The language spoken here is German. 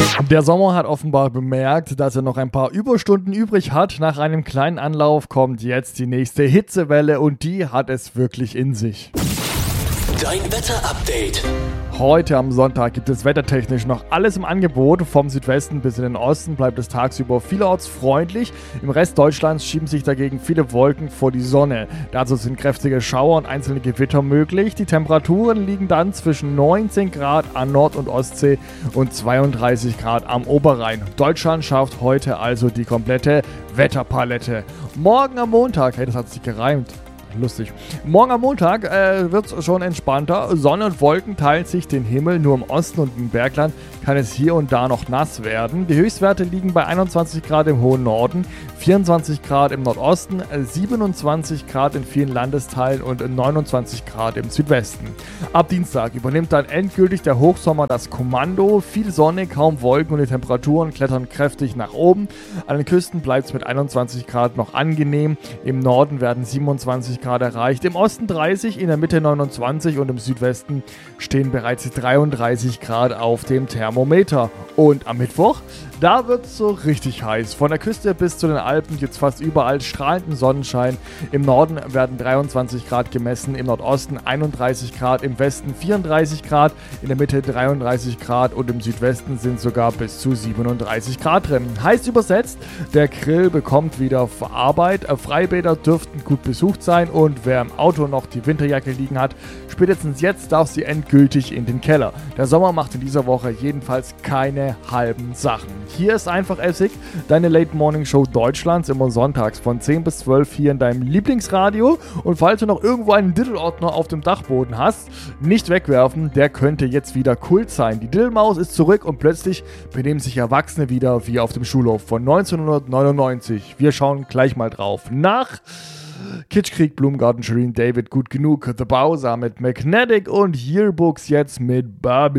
Der Sommer hat offenbar bemerkt, dass er noch ein paar Überstunden übrig hat. Nach einem kleinen Anlauf kommt jetzt die nächste Hitzewelle und die hat es wirklich in sich. Dein Wetterupdate. Heute am Sonntag gibt es wettertechnisch noch alles im Angebot. Vom Südwesten bis in den Osten bleibt es tagsüber vielerorts freundlich. Im Rest Deutschlands schieben sich dagegen viele Wolken vor die Sonne. Dazu sind kräftige Schauer und einzelne Gewitter möglich. Die Temperaturen liegen dann zwischen 19 Grad an Nord- und Ostsee und 32 Grad am Oberrhein. Deutschland schafft heute also die komplette Wetterpalette. Morgen am Montag, das hat sich gereimt. Lustig. Morgen am Montag wird es schon entspannter. Sonne und Wolken teilen sich den Himmel. Nur im Osten und im Bergland kann es hier und da noch nass werden. Die Höchstwerte liegen bei 21 Grad im hohen Norden, 24 Grad im Nordosten, 27 Grad in vielen Landesteilen und 29 Grad im Südwesten. Ab Dienstag übernimmt dann endgültig der Hochsommer das Kommando. Viel Sonne, kaum Wolken und die Temperaturen klettern kräftig nach oben. An den Küsten bleibt es mit 21 Grad noch angenehm. Im Norden werden 27 Grad erreicht, im Osten 30, in der Mitte 29 und im Südwesten stehen bereits 33 Grad auf dem Thermometer. Und am Mittwoch, da wird es so richtig heiß. Von der Küste bis zu den Alpen gibt es fast überall strahlenden Sonnenschein. Im Norden werden 23 Grad gemessen, im Nordosten 31 Grad, im Westen 34 Grad, in der Mitte 33 Grad und im Südwesten sind sogar bis zu 37 Grad drin. Heißt übersetzt, der Grill bekommt wieder Arbeit, Freibäder dürften gut besucht sein und wer im Auto noch die Winterjacke liegen hat, spätestens jetzt darf sie endgültig in den Keller. Der Sommer macht in dieser Woche jedenfalls keine halben Sachen. Hier ist einfach Essig, deine Late Morning Show Deutschlands, immer sonntags von 10 bis 12 hier in deinem Lieblingsradio. Und falls du noch irgendwo einen Diddle-Ordner auf dem Dachboden hast, nicht wegwerfen, der könnte jetzt wieder Kult sein. Die Diddlemaus ist zurück und plötzlich benehmen sich Erwachsene wieder wie auf dem Schulhof von 1999. Wir schauen gleich mal drauf. Nach Kitschkrieg, Blumengarten, Shirin David, gut genug, The Bowser mit Magnetic und Yearbooks jetzt mit Barbie.